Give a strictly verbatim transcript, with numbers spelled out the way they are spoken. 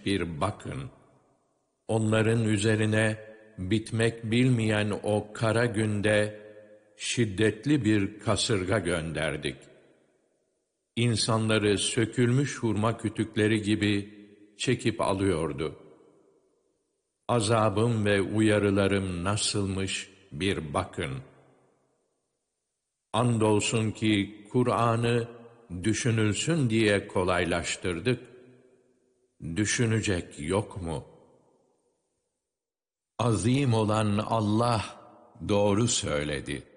bir bakın. Onların üzerine bitmek bilmeyen o kara günde şiddetli bir kasırga gönderdik. İnsanları sökülmüş hurma kütükleri gibi çekip alıyordu. Azabım ve uyarılarım nasılmış bir bakın. Andolsun ki Kur'an'ı düşünülsün diye kolaylaştırdık. Düşünecek yok mu? Azim olan Allah doğru söyledi.